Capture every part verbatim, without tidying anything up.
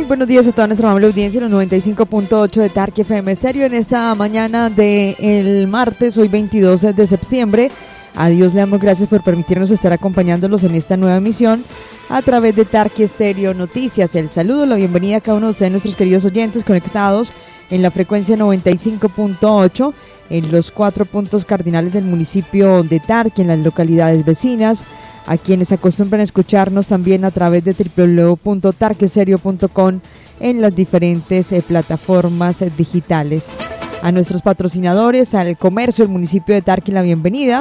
buenos días a toda nuestra amable audiencia, los noventa y cinco punto ocho de Tarqui F M Estéreo en esta mañana del martes, hoy veintidós de septiembre. A Dios le damos gracias por permitirnos estar acompañándolos en esta nueva emisión a través de Tarqui Estéreo Noticias. El saludo, la bienvenida a cada uno de ustedes, nuestros queridos oyentes conectados en la frecuencia noventa y cinco punto ocho en los cuatro puntos cardinales del municipio de Tarqui, en las localidades vecinas, a quienes acostumbran a escucharnos también a través de doble u doble u doble u punto tarquestereo punto com en las diferentes eh, plataformas eh, digitales. A nuestros patrocinadores, al comercio del municipio de Tarqui, la bienvenida.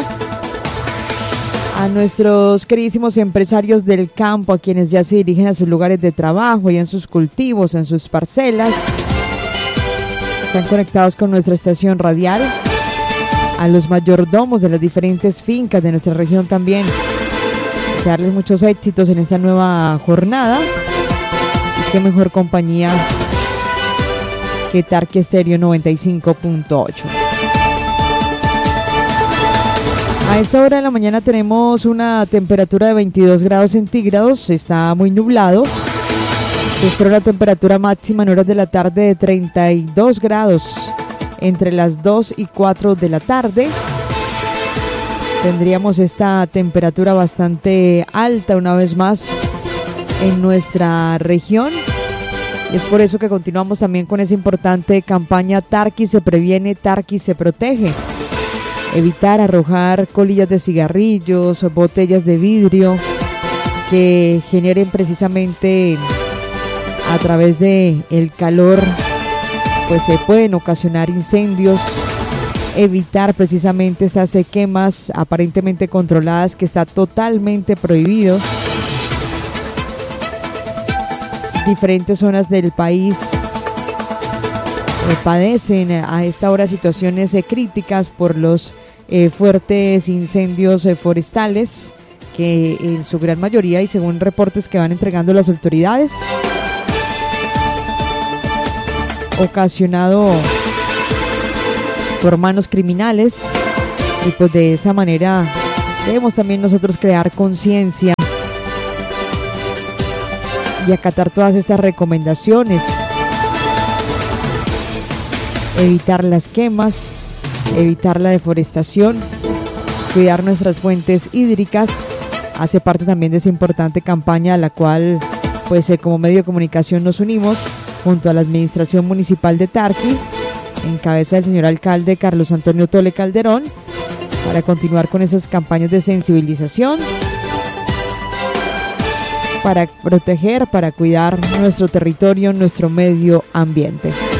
A nuestros queridísimos empresarios del campo, a quienes ya se dirigen a sus lugares de trabajo y en sus cultivos, en sus parcelas. Están conectados con nuestra estación radial. A los mayordomos de las diferentes fincas de nuestra región también. Darles muchos éxitos en esta nueva jornada. Y qué mejor compañía que Tarqui Estéreo noventa y cinco punto ocho. A esta hora de la mañana tenemos una temperatura de veintidós grados centígrados, está muy nublado. Se espera una temperatura máxima en horas de la tarde de treinta y dos grados entre las dos y cuatro de la tarde. Tendríamos esta temperatura bastante alta una vez más en nuestra región. Y es por eso que continuamos también con esa importante campaña Tarqui se previene, Tarqui se protege. Evitar arrojar colillas de cigarrillos, botellas de vidrio que generen precisamente a través de el calor, pues se pueden ocasionar incendios. Evitar precisamente estas quemas aparentemente controladas, que está totalmente prohibido. Diferentes zonas del país eh, padecen a esta hora situaciones eh, críticas por los eh, fuertes incendios eh, forestales que en su gran mayoría, y según reportes que van entregando las autoridades, ocasionado por manos criminales, y pues de esa manera debemos también nosotros crear conciencia y acatar todas estas recomendaciones. Evitar las quemas, evitar la deforestación, cuidar nuestras fuentes hídricas, hace parte también de esa importante campaña a la cual pues eh, como medio de comunicación nos unimos junto a la Administración Municipal de Tarqui, en cabeza del señor alcalde Carlos Antonio Tole Calderón, para continuar con esas campañas de sensibilización, para proteger, para cuidar nuestro territorio, nuestro medio ambiente.